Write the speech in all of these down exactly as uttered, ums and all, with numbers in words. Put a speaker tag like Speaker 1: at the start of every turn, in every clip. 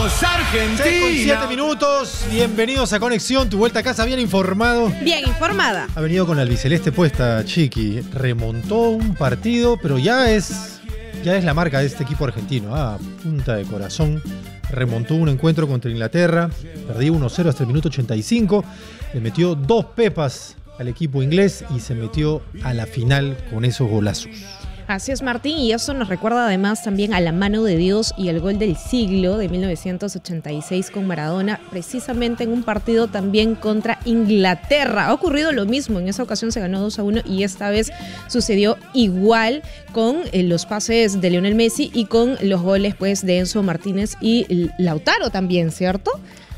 Speaker 1: ¡Vamos, Argentina!
Speaker 2: seis con siete minutos, bienvenidos a Conexión, tu vuelta a casa bien informado.
Speaker 3: Bien informada.
Speaker 2: Ha venido con la albiceleste puesta, Chiqui. Remontó un partido, pero ya es, ya es la marca de este equipo argentino. Ah, punta de corazón. Remontó un encuentro contra Inglaterra, perdió uno cero hasta el minuto ochenta y cinco. Le metió dos pepas al equipo inglés y se metió a la final con esos golazos.
Speaker 3: Así es, Martín, y eso nos recuerda además también a la mano de Dios y el gol del siglo de mil novecientos ochenta y seis con Maradona, precisamente en un partido también contra Inglaterra. Ha ocurrido lo mismo, en esa ocasión se ganó dos a uno y esta vez sucedió igual con eh, los pases de Lionel Messi y con los goles pues de Enzo Martínez y Lautaro también, ¿cierto?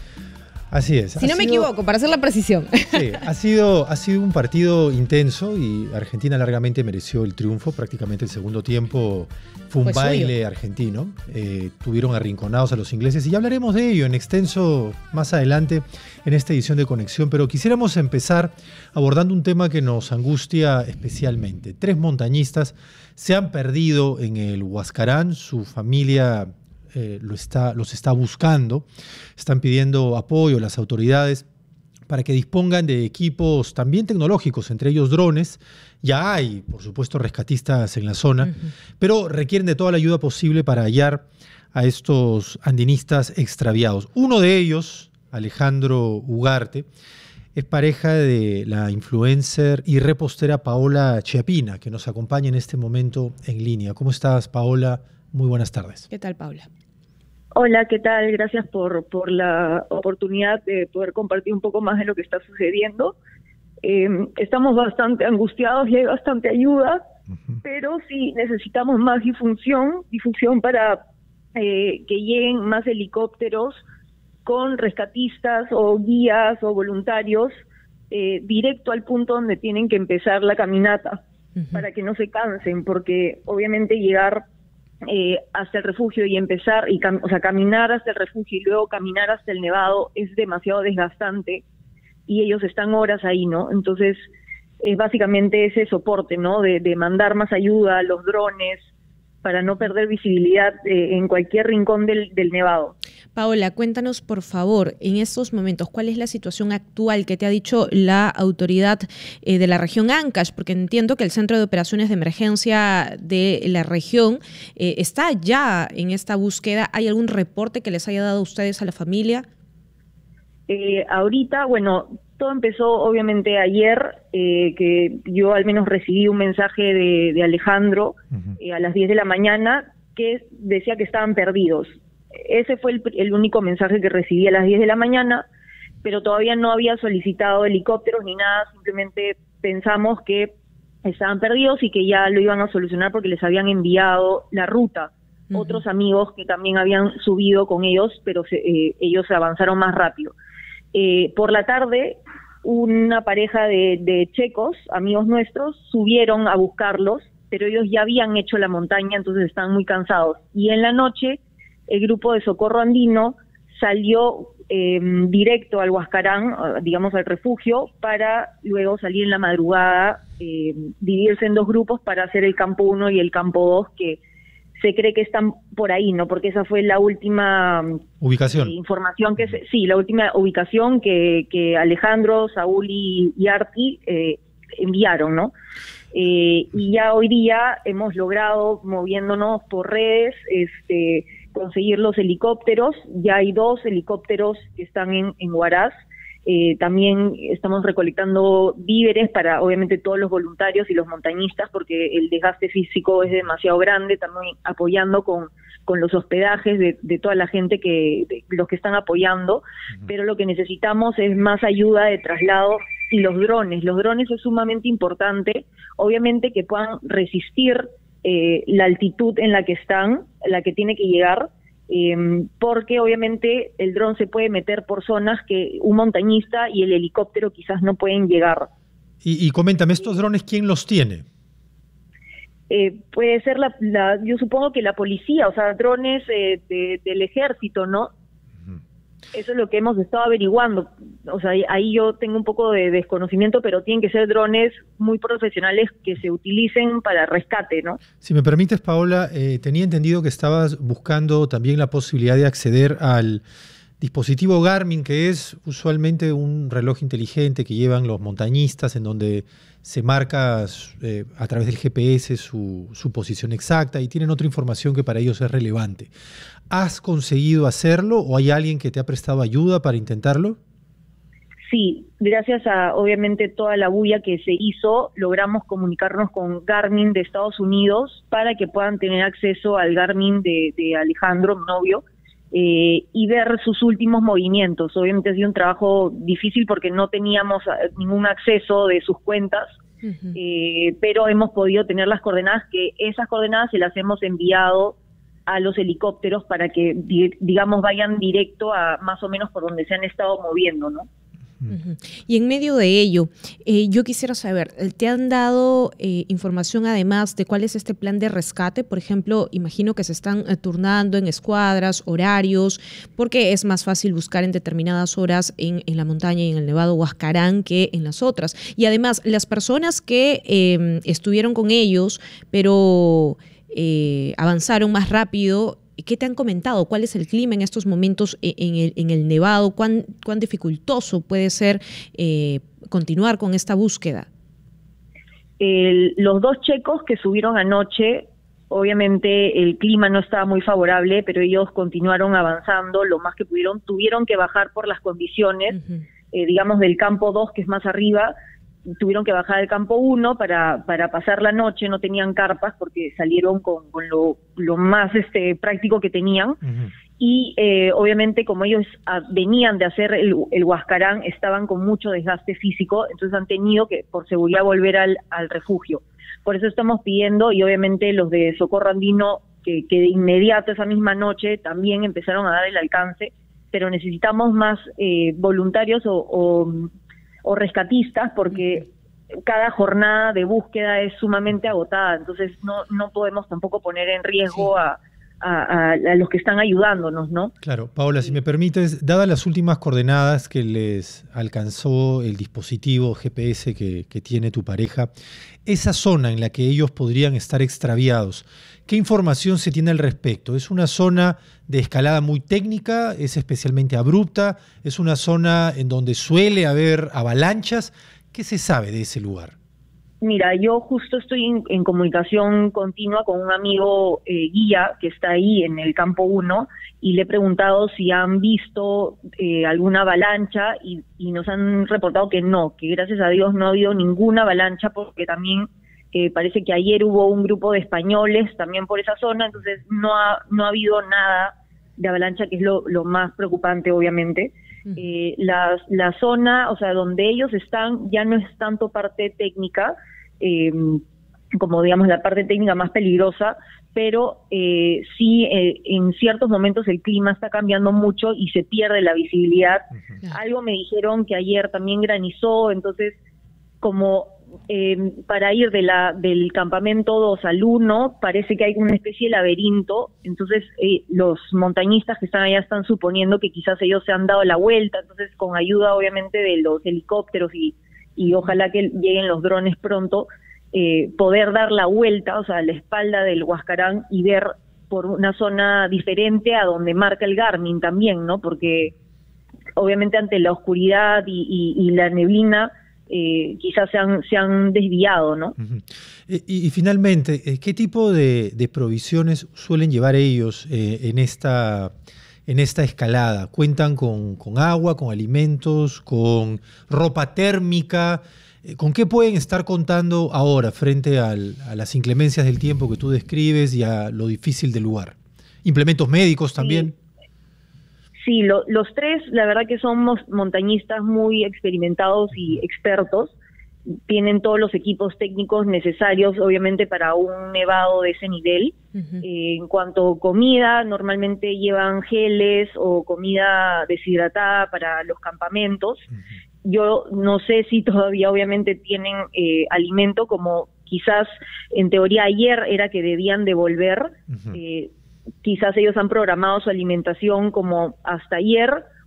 Speaker 2: Así es.
Speaker 3: Si no me
Speaker 2: sido,
Speaker 3: equivoco, para hacer la precisión.
Speaker 2: Sí, ha sido, ha sido un partido intenso y Argentina largamente mereció el triunfo. Prácticamente el segundo tiempo fue un
Speaker 3: Fue
Speaker 2: baile
Speaker 3: suyo.
Speaker 2: argentino. Eh, tuvieron arrinconados a los ingleses y ya hablaremos de ello en extenso más adelante en esta edición de Conexión. Pero quisiéramos empezar abordando un tema que nos angustia especialmente. Tres montañistas se han perdido en el Huascarán. Su familia Eh, lo está, los está buscando, están pidiendo apoyo a las autoridades para que dispongan de equipos también tecnológicos, entre ellos drones. Ya hay, por supuesto, rescatistas en la zona, uh-huh. pero requieren de toda la ayuda posible para hallar a estos andinistas extraviados. Uno de ellos, Alejandro Ugarte, es pareja de la influencer y repostera Paola Chiapina, que nos acompaña en este momento en línea. ¿Cómo estás, Paola? Muy buenas tardes.
Speaker 3: ¿Qué tal, Paula?
Speaker 4: Hola, ¿qué tal? Gracias por, por la oportunidad de poder compartir un poco más de lo que está sucediendo. Eh, estamos bastante angustiados y hay bastante ayuda, uh-huh. pero sí necesitamos más difusión, difusión para eh, que lleguen más helicópteros con rescatistas o guías o voluntarios eh, directo al punto donde tienen que empezar la caminata, uh-huh. para que no se cansen, porque obviamente llegar Eh, hasta el refugio y empezar, y cam- o sea, caminar hasta el refugio y luego caminar hasta el nevado es demasiado desgastante y ellos están horas ahí, ¿no? Entonces, es básicamente ese soporte, ¿no? De, de mandar más ayuda, los drones, para no perder visibilidad eh, en cualquier rincón del, del nevado.
Speaker 3: Paola, cuéntanos por favor, en estos momentos, ¿cuál es la situación actual que te ha dicho la autoridad eh, de la región Ancash? Porque entiendo que el Centro de Operaciones de Emergencia de la región eh, está ya en esta búsqueda. ¿Hay algún reporte que les haya dado a ustedes a la familia?
Speaker 4: Eh, ahorita, bueno, todo empezó obviamente ayer, eh, que yo al menos recibí un mensaje de, de Alejandro uh-huh. eh, a las diez de la mañana que decía que estaban perdidos. Ese fue el, el único mensaje que recibí a las diez de la mañana, pero todavía no había solicitado helicópteros ni nada, simplemente pensamos que estaban perdidos y que ya lo iban a solucionar porque les habían enviado la ruta. Uh-huh. Otros amigos que también habían subido con ellos, pero se, eh, ellos avanzaron más rápido. Eh, por la tarde, una pareja de, de checos, amigos nuestros, subieron a buscarlos, pero ellos ya habían hecho la montaña, entonces estaban muy cansados. Y en la noche, el grupo de Socorro Andino salió eh, directo al Huascarán, digamos al refugio, para luego salir en la madrugada, eh, dividirse en dos grupos para hacer el campo uno y el campo dos, que se cree que están por ahí, ¿no? Porque esa fue la última
Speaker 2: ubicación.
Speaker 4: Eh, información que se, sí, la última ubicación que, que Alejandro, Saúl y, y Arti eh, enviaron, ¿no? Eh, y ya hoy día hemos logrado, moviéndonos por redes, este, conseguir los helicópteros. Ya hay dos helicópteros que están en, en Huaraz. Eh, también estamos recolectando víveres para obviamente todos los voluntarios y los montañistas, porque el desgaste físico es demasiado grande, también apoyando con, con los hospedajes de, de toda la gente que de los que están apoyando, uh-huh. pero lo que necesitamos es más ayuda de traslado y los drones. Los drones es sumamente importante, obviamente que puedan resistir eh, la altitud en la que están, la que tiene que llegar, Eh, porque obviamente el dron se puede meter por zonas que un montañista y el helicóptero quizás no pueden llegar.
Speaker 2: Y, y coméntame, ¿estos drones quién los tiene?
Speaker 4: Eh, puede ser la, la, yo supongo que la policía, o sea, drones eh, de, del ejército, ¿no? Eso es lo que hemos estado averiguando. O sea, ahí yo tengo un poco de desconocimiento, pero tienen que ser drones muy profesionales que se utilicen para rescate, ¿no?
Speaker 2: Si me permites, Paola, eh, tenía entendido que estabas buscando también la posibilidad de acceder al dispositivo Garmin, que es usualmente un reloj inteligente que llevan los montañistas, en donde se marca eh, a través del G P S su, su posición exacta y tienen otra información que para ellos es relevante. ¿Has conseguido hacerlo o hay alguien que te ha prestado ayuda para intentarlo?
Speaker 4: Sí, gracias a obviamente toda la bulla que se hizo, logramos comunicarnos con Garmin de Estados Unidos para que puedan tener acceso al Garmin de, de Alejandro, mi novio, Eh, y ver sus últimos movimientos. Obviamente ha sido un trabajo difícil porque no teníamos ningún acceso de sus cuentas, uh-huh. eh, pero hemos podido tener las coordenadas, que esas coordenadas se las hemos enviado a los helicópteros para que, digamos, vayan directo a más o menos por donde se han estado moviendo, ¿no?
Speaker 3: Uh-huh. Y en medio de ello, eh, yo quisiera saber, ¿te han dado eh, información además de cuál es este plan de rescate? Por ejemplo, imagino que se están eh, turnando en escuadras, horarios, porque es más fácil buscar en determinadas horas en, en la montaña y en el Nevado Huascarán que en las otras. Y además, las personas que eh, estuvieron con ellos, pero eh, avanzaron más rápido, ¿qué te han comentado? ¿Cuál es el clima en estos momentos en el, en el Nevado? ¿Cuán, cuán dificultoso puede ser eh, continuar con esta búsqueda?
Speaker 4: El, los dos checos que subieron anoche, obviamente el clima no estaba muy favorable, pero ellos continuaron avanzando lo más que pudieron. Tuvieron que bajar por las condiciones, uh-huh. eh, digamos, del campo dos, que es más arriba. Tuvieron que bajar al campo uno para, para pasar la noche, no tenían carpas porque salieron con, con lo, lo más este práctico que tenían. Uh-huh. Y eh, obviamente como ellos a, venían de hacer el, el Huascarán, estaban con mucho desgaste físico, entonces han tenido que por seguridad volver al, al refugio. Por eso estamos pidiendo, y obviamente los de Socorro Andino, que, que de inmediato esa misma noche también empezaron a dar el alcance, pero necesitamos más eh, voluntarios o... o o rescatistas, porque cada jornada de búsqueda es sumamente agotada, entonces no no podemos tampoco poner en riesgo sí. a, a, a los que están ayudándonos, ¿no?
Speaker 2: Claro, Paola, si me permites, dadas las últimas coordenadas que les alcanzó el dispositivo G P S que, que tiene tu pareja, esa zona en la que ellos podrían estar extraviados, ¿qué información se tiene al respecto? ¿Es una zona de escalada muy técnica? ¿Es especialmente abrupta? ¿Es una zona en donde suele haber avalanchas? ¿Qué se sabe de ese lugar?
Speaker 4: Mira, yo justo estoy en, en comunicación continua con un amigo eh, guía que está ahí en el campo uno y le he preguntado si han visto eh, alguna avalancha y, y nos han reportado que no, que gracias a Dios no ha habido ninguna avalancha porque también Eh, parece que ayer hubo un grupo de españoles también por esa zona, entonces no ha, no ha habido nada de avalancha, que es lo, lo más preocupante, obviamente. Uh-huh. Eh, la, la zona, o sea, donde ellos están, ya no es tanto parte técnica, eh, como digamos la parte técnica más peligrosa, pero eh, sí eh, en ciertos momentos el clima está cambiando mucho y se pierde la visibilidad. Uh-huh. Algo me dijeron que ayer también granizó, entonces como... Eh, para ir de la del campamento dos al uno parece que hay una especie de laberinto, entonces eh, los montañistas que están allá están suponiendo que quizás ellos se han dado la vuelta, entonces con ayuda obviamente de los helicópteros y, y ojalá que lleguen los drones pronto, eh, poder dar la vuelta, o sea, a la espalda del Huascarán y ver por una zona diferente a donde marca el Garmin también, ¿no? Porque obviamente ante la oscuridad y, y, y la neblina Eh, quizás se han, se han desviado, ¿no?
Speaker 2: Uh-huh. Y, y finalmente, ¿qué tipo de, de provisiones suelen llevar ellos eh, en esta en esta escalada? ¿Cuentan con, con agua, con alimentos, con ropa térmica? ¿Con qué pueden estar contando ahora frente al, a las inclemencias del tiempo que tú describes y a lo difícil del lugar? ¿Implementos médicos también?
Speaker 4: Sí. Sí, lo, los tres, la verdad que somos montañistas muy experimentados y expertos, tienen todos los equipos técnicos necesarios, obviamente, para un nevado de ese nivel. Uh-huh. Eh, en cuanto a comida, normalmente llevan geles o comida deshidratada para los campamentos. Uh-huh. Yo no sé si todavía, obviamente, tienen eh, alimento, como quizás en teoría ayer era que debían devolver. Uh-huh. eh, Quizás ellos han programado su alimentación como hasta ayer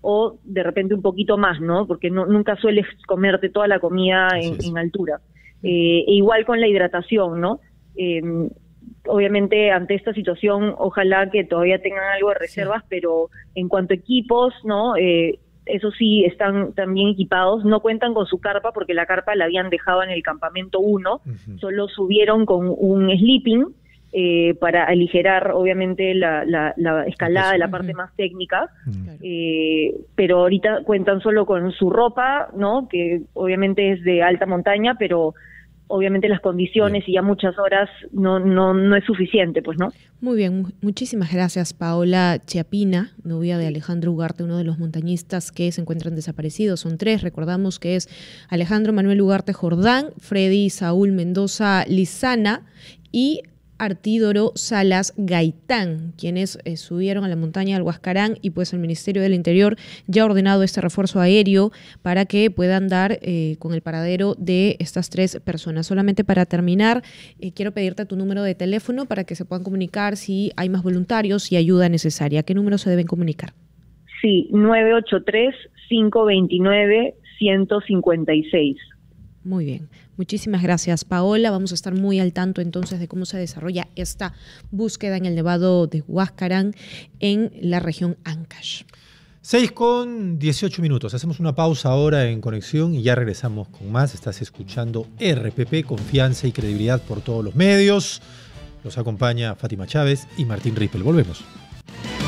Speaker 4: o de repente un poquito más, ¿no? Porque no, nunca sueles comerte toda la comida en, en altura. Eh, e igual con la hidratación, ¿no? Eh, obviamente ante esta situación ojalá que todavía tengan algo de reservas, sí. Pero en cuanto a equipos, ¿no? Eh, eso sí, están también equipados, no cuentan con su carpa porque la carpa la habían dejado en el campamento uno, uh-huh. Solo subieron con un sleeping eh, para aligerar obviamente la, la, la escalada de la parte uh-huh. más técnica, uh-huh. eh, pero ahorita cuentan solo con su ropa, ¿no? Que obviamente es de alta montaña, pero obviamente las condiciones bien. Y ya muchas horas no, no, no es suficiente, pues, ¿no?
Speaker 3: Muy bien, muchísimas gracias, Paola Chiapina, novia de Alejandro Ugarte, uno de los montañistas que se encuentran desaparecidos. Son tres, recordamos que es Alejandro Manuel Ugarte Jordán, Freddy Saúl Mendoza Lizana y Artidoro Salas Gaitán, quienes eh, subieron a la montaña del Huascarán, y pues el Ministerio del Interior ya ha ordenado este refuerzo aéreo para que puedan dar eh, con el paradero de estas tres personas. Solamente para terminar, eh, quiero pedirte tu número de teléfono para que se puedan comunicar si hay más voluntarios y ayuda necesaria. ¿A qué número se deben comunicar?
Speaker 4: Sí, nueve ocho tres, cinco dos nueve, uno cero cinco seis.
Speaker 3: Muy bien, muchísimas gracias, Paola. Vamos a estar muy al tanto entonces de cómo se desarrolla esta búsqueda en el Nevado de Huascarán en la región Ancash.
Speaker 2: seis con dieciocho minutos. Hacemos una pausa ahora en Conexión y ya regresamos con más. Estás escuchando R P P, confianza y credibilidad por todos los medios. Los acompaña Fátima Chávez y Martín Rippel. Volvemos.